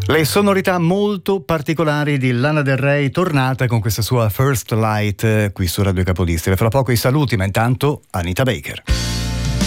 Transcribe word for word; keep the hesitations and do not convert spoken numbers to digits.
Le sonorità molto particolari di Lana Del Rey, tornata con questa sua First Light qui su Radio Capodistria. Fra poco i saluti, ma intanto Anita Baker.